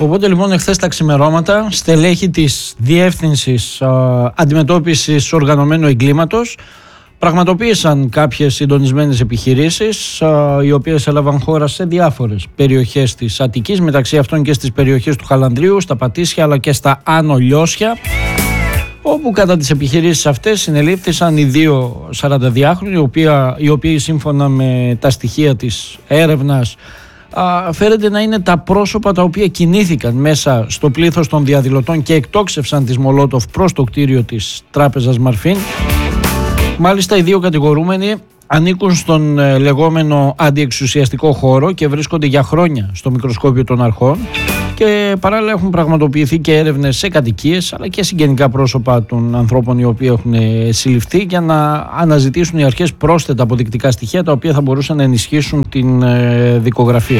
Οπότε λοιπόν εχθές τα ξημερώματα στελέχη της Διεύθυνσης Αντιμετώπισης Οργανωμένου Εγκλήματος πραγματοποίησαν κάποιες συντονισμένες επιχειρήσεις οι οποίες έλαβαν χώρα σε διάφορες περιοχές της Αττικής, μεταξύ αυτών και στις περιοχές του Χαλανδρίου, στα Πατήσια αλλά και στα Άνω Λιώσια, όπου κατά τις επιχειρήσεις αυτές συνελήφθησαν οι δύο 42χρονοι, οι οποίοι σύμφωνα με τα στοιχεία της έρευνας φέρεται να είναι τα πρόσωπα τα οποία κινήθηκαν μέσα στο πλήθος των διαδηλωτών και εκτόξευσαν τις Μολότοφ προς το κτίριο της τράπεζας Μαρφίν. Μάλιστα οι δύο κατηγορούμενοι ανήκουν στον λεγόμενο αντιεξουσιαστικό χώρο και βρίσκονται για χρόνια στο μικροσκόπιο των αρχών, και παράλληλα έχουν πραγματοποιηθεί και έρευνες σε κατοικίες αλλά και συγγενικά πρόσωπα των ανθρώπων οι οποίοι έχουν συλληφθεί, για να αναζητήσουν οι αρχές πρόσθετα αποδεικτικά στοιχεία τα οποία θα μπορούσαν να ενισχύσουν την δικογραφία.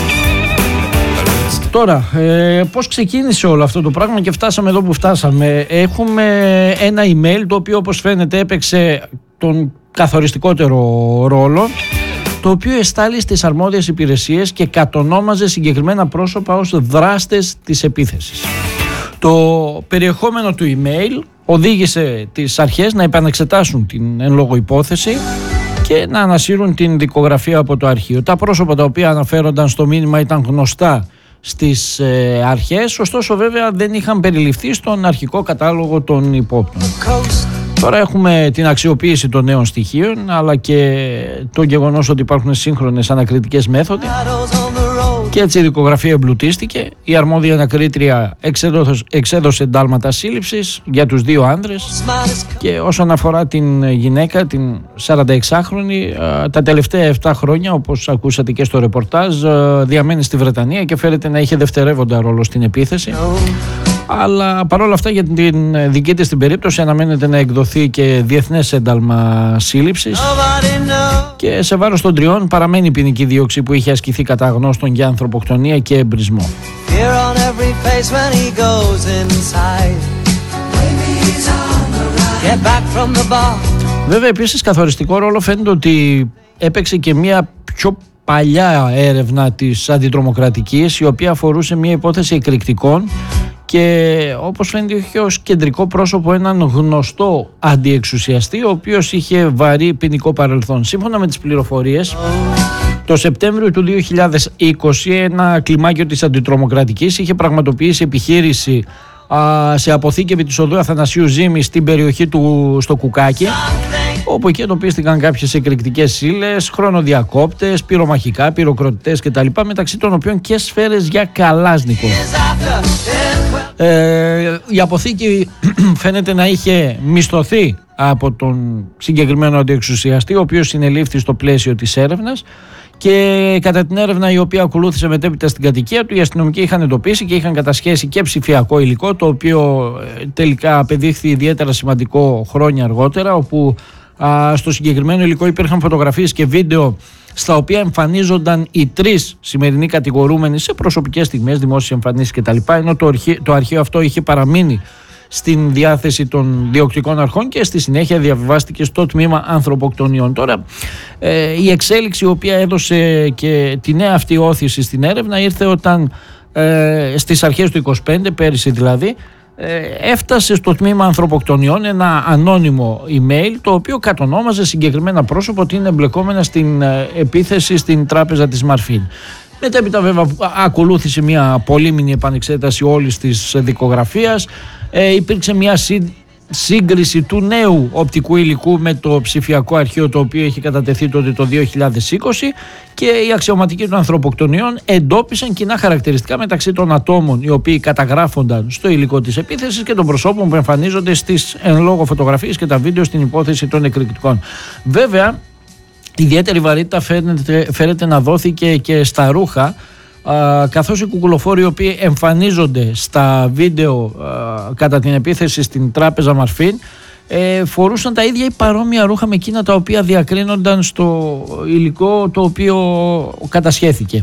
Τώρα, πώς ξεκίνησε όλο αυτό το πράγμα και φτάσαμε εδώ που φτάσαμε? Έχουμε ένα email το οποίο, όπως φαίνεται, έπαιξε τον καθοριστικότερο ρόλο, το οποίο εστάλει στις αρμόδιες υπηρεσίες και κατονόμαζε συγκεκριμένα πρόσωπα ως δράστες της επίθεσης. Το περιεχόμενο του email οδήγησε τις αρχές να επανεξετάσουν την εν λόγω υπόθεση και να ανασύρουν την δικογραφία από το αρχείο. Τα πρόσωπα τα οποία αναφέρονταν στο μήνυμα ήταν γνωστά στις αρχές, ωστόσο βέβαια δεν είχαν περιληφθεί στον αρχικό κατάλογο των υπόπτων. Τώρα έχουμε την αξιοποίηση των νέων στοιχείων, αλλά και το γεγονός ότι υπάρχουν σύγχρονες ανακριτικές μέθοδοι, και έτσι η δικογραφία εμπλουτίστηκε. Η αρμόδια ανακρίτρια εξέδωσε εντάλματα σύλληψης για τους δύο άνδρες, και όσον αφορά την γυναίκα, την 46χρονη, τα τελευταία 7 χρόνια, όπως ακούσατε και στο ρεπορτάζ, διαμένει στη Βρετανία και φέρεται να είχε δευτερεύοντα ρόλο στην επίθεση. Αλλά παρόλα αυτά, για την δική της την περίπτωση αναμένεται να εκδοθεί και διεθνές ένταλμα σύλληψης, και σε βάρος των τριών παραμένει η ποινική δίωξη που είχε ασκηθεί κατά γνώστων για ανθρωποκτονία και εμπρισμό. Βέβαια, επίσης καθοριστικό ρόλο φαίνεται ότι έπαιξε και μια πιο παλιά έρευνα της αντιτρομοκρατικής, η οποία αφορούσε μια υπόθεση εκρηκτικών και όπως φαίνεται είχε ως κεντρικό πρόσωπο έναν γνωστό αντιεξουσιαστή, ο οποίος είχε βαρύ ποινικό παρελθόν. Σύμφωνα με τις πληροφορίες, το Σεπτέμβριο του 2020 ένα κλιμάκιο της αντιτρομοκρατικής είχε πραγματοποιήσει επιχείρηση σε αποθήκευη της οδού Αθανασίου Ζήμη στην περιοχή του στο Κουκάκι, όπου εκεί εντοπίστηκαν κάποιες εκρηκτικές ύλες, χρονοδιακόπτες, πυρομαχικά, πυροκροτητές κτλ., μεταξύ των οποίων και σφαίρες για Καλάσνικοφ. Η αποθήκη φαίνεται να είχε μισθωθεί από τον συγκεκριμένο αντιεξουσιαστή, ο οποίος συνελήφθη στο πλαίσιο της έρευνας, και κατά την έρευνα η οποία ακολούθησε μετέπειτα στην κατοικία του, οι αστυνομικοί είχαν εντοπίσει και είχαν κατασχέσει και ψηφιακό υλικό, το οποίο τελικά απεδείχθη ιδιαίτερα σημαντικό χρόνια αργότερα, όπου στο συγκεκριμένο υλικό υπήρχαν φωτογραφίες και βίντεο στα οποία εμφανίζονταν οι τρεις σημερινοί κατηγορούμενοι σε προσωπικές στιγμές, δημόσιες εμφανίσεις κτλ., ενώ το αρχείο αυτό είχε παραμείνει στην διάθεση των διοκτικών αρχών και στη συνέχεια διαβιβάστηκε στο τμήμα ανθρωποκτονιών. Τώρα, η εξέλιξη η οποία έδωσε και τη νέα αυτή όθηση στην έρευνα ήρθε όταν στις αρχές του 25, πέρυσι δηλαδή, έφτασε στο τμήμα ανθρωποκτονιών ένα ανώνυμο email, το οποίο κατονόμαζε συγκεκριμένα πρόσωπο ότι είναι εμπλεκόμενα στην επίθεση στην τράπεζα της Μαρφίν. Μετέπειτα βέβαια ακολούθησε μια πολύμηνη επανεξέταση όλης της δικογραφίας. Υπήρξε μια σύγκριση του νέου οπτικού υλικού με το ψηφιακό αρχείο, το οποίο έχει κατατεθεί τότε το 2020, και οι αξιωματικοί των ανθρωποκτονιών εντόπισαν κοινά χαρακτηριστικά μεταξύ των ατόμων οι οποίοι καταγράφονταν στο υλικό της επίθεσης και των προσώπων που εμφανίζονται στις εν λόγω φωτογραφίες και τα βίντεο στην υπόθεση των εκρηκτικών. Βέβαια, ιδιαίτερη βαρύτητα φαίνεται να δόθηκε και στα ρούχα, καθώς οι κουκουλοφόροι οι οποίοι εμφανίζονται στα βίντεο κατά την επίθεση στην τράπεζα Μαρφίν φορούσαν τα ίδια ή παρόμοια ρούχα με εκείνα τα οποία διακρίνονταν στο υλικό το οποίο κατασχέθηκε.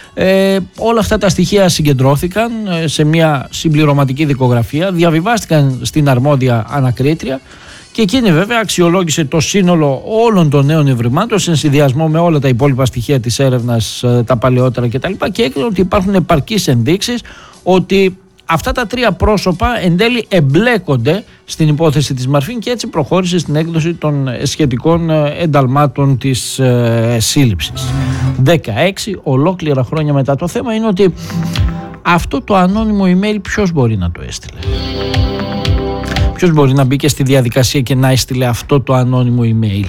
Όλα αυτά τα στοιχεία συγκεντρώθηκαν σε μια συμπληρωματική δικογραφία, διαβιβάστηκαν στην αρμόδια ανακρίτρια, και εκείνη βέβαια αξιολόγησε το σύνολο όλων των νέων ευρημάτων σε συνδυασμό με όλα τα υπόλοιπα στοιχεία της έρευνας, τα παλαιότερα κτλ., και έκρινε ότι υπάρχουν επαρκείς ενδείξεις ότι αυτά τα τρία πρόσωπα εν τέλει εμπλέκονται στην υπόθεση της Μαρφίν και έτσι προχώρησε στην έκδοση των σχετικών ενταλμάτων της σύλληψης. 16 ολόκληρα χρόνια μετά. Το θέμα είναι ότι αυτό το ανώνυμο email ποιος μπορεί να το έστειλε? Ποιος μπορεί να μπει και στη διαδικασία και να έστειλε αυτό το ανώνυμο email?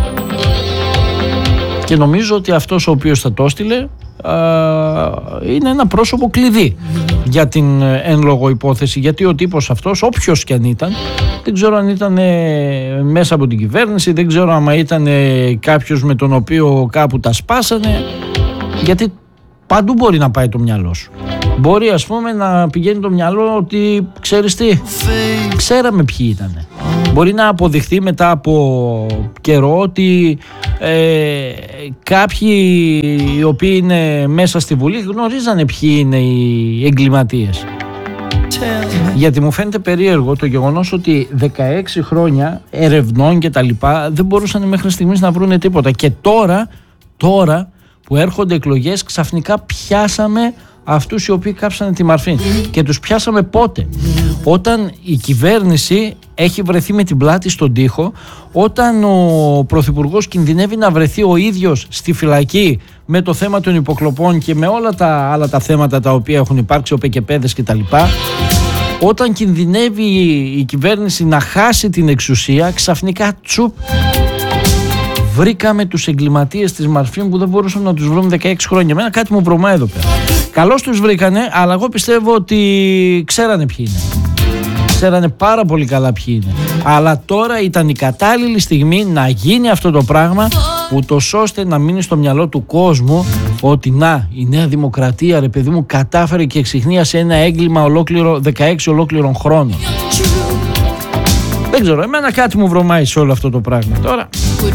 Και νομίζω ότι αυτός ο οποίος θα το έστειλε είναι ένα πρόσωπο κλειδί για την εν λόγω υπόθεση, γιατί ο τύπος αυτός, όποιος και αν ήταν, δεν ξέρω αν ήταν μέσα από την κυβέρνηση, δεν ξέρω αν ήταν κάποιος με τον οποίο κάπου τα σπάσανε, γιατί παντού μπορεί να πάει το μυαλό σου. Μπορεί ας πούμε να πηγαίνει το μυαλό ότι ξέρεις τι, ξέραμε ποιοι ήτανε. Μπορεί να αποδειχθεί μετά από καιρό ότι κάποιοι οι οποίοι είναι μέσα στη Βουλή γνωρίζανε ποιοι είναι οι εγκληματίες. Γιατί μου φαίνεται περίεργο το γεγονός ότι 16 χρόνια ερευνών και τα λοιπά δεν μπορούσαν μέχρι στιγμής να βρούνε τίποτα. Και τώρα που έρχονται εκλογές ξαφνικά πιάσαμε αυτούς οι οποίοι κάψανε τη Μαρφίν. Και τους πιάσαμε πότε? Όταν η κυβέρνηση έχει βρεθεί με την πλάτη στον τοίχο, όταν ο Πρωθυπουργός κινδυνεύει να βρεθεί ο ίδιος στη φυλακή με το θέμα των υποκλοπών και με όλα τα άλλα τα θέματα τα οποία έχουν υπάρξει, οπεκεπέδες κτλ. Όταν κινδυνεύει η κυβέρνηση να χάσει την εξουσία, ξαφνικά τσουπ, βρήκαμε τους εγκληματίες της Μαρφίν που δεν μπορούσαμε να τους βρούμε 16 χρόνια. Εμένα κάτι μου βρωμάει εδώ πέρα. Καλώς τους βρήκανε, αλλά εγώ πιστεύω ότι ξέρανε ποιοι είναι. Ξέρανε πάρα πολύ καλά ποιοι είναι. Αλλά τώρα ήταν η κατάλληλη στιγμή να γίνει αυτό το πράγμα, ούτως ώστε να μείνει στο μυαλό του κόσμου ότι να, η Νέα Δημοκρατία, ρε παιδί μου, κατάφερε και εξιχνίασε ένα έγκλημα ολόκληρο 16 ολόκληρων χρόνων. Δεν ξέρω, εμένα κάτι μου βρωμάει σε όλο αυτό το πράγμα τώρα.